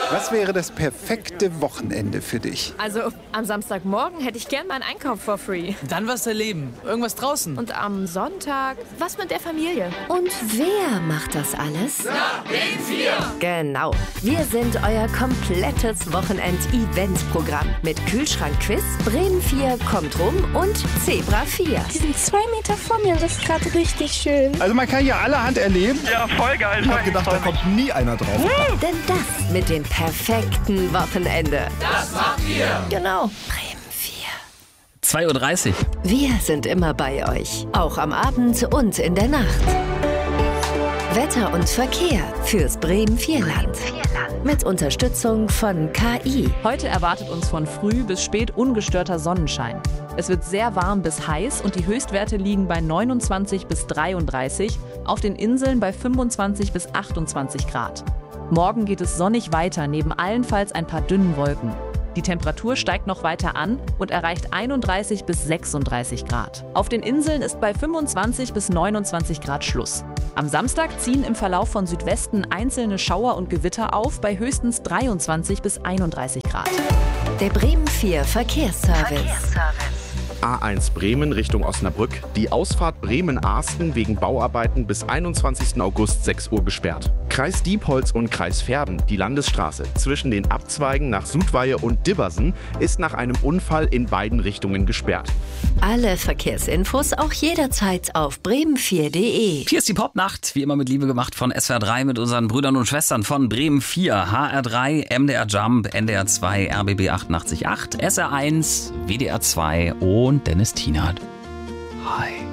Was wäre das perfekte Wochenende für dich? Also, am Samstagmorgen hätte ich gern meinen Einkauf for free. Dann was erleben. Irgendwas draußen. Und am Sonntag was mit der Familie. Und wer macht das alles? Na, Bremen 4! Genau. Wir sind euer komplettes Wochenend-Event-Programm. Mit Kühlschrank-Quiz, Bremen 4 kommt rum und Zebra 4. Die sind 2 Meter vor mir, das ist gerade richtig schön. Also man kann hier allerhand erleben. Ja, voll geil. Ich hab gedacht, da kommt nie einer drauf. Denn das mit dem perfekten Wochenende. Das macht ihr! Genau. Bremen 4. 2:30 Uhr. Wir sind immer bei euch. Auch am Abend und in der Nacht. Wetter und Verkehr fürs Bremen-4-Land. Mit Unterstützung von KI. Heute erwartet uns von früh bis spät ungestörter Sonnenschein. Es wird sehr warm bis heiß und die Höchstwerte liegen bei 29 bis 33, auf den Inseln bei 25 bis 28 Grad. Morgen geht es sonnig weiter, neben allenfalls ein paar dünnen Wolken. Die Temperatur steigt noch weiter an und erreicht 31 bis 36 Grad. Auf den Inseln ist bei 25 bis 29 Grad Schluss. Am Samstag ziehen im Verlauf von Südwesten einzelne Schauer und Gewitter auf bei höchstens 23 bis 31 Grad. Der Bremen 4 Verkehrsservice. A1 Bremen Richtung Osnabrück. Die Ausfahrt Bremen-Arsten wegen Bauarbeiten bis 21. August 6 Uhr gesperrt. Kreis Diepholz und Kreis Verden. Die Landesstraße zwischen den Abzweigen nach Sudweihe und Dibbersen ist nach einem Unfall in beiden Richtungen gesperrt. Alle Verkehrsinfos auch jederzeit auf bremen4.de. Hier ist die Popnacht, wie immer mit Liebe gemacht von SWR 3 mit unseren Brüdern und Schwestern von Bremen 4, HR 3, MDR Jump, NDR 2, RBB 88.8, SR 1, WDR 2 und Dennis Tienert. Hi.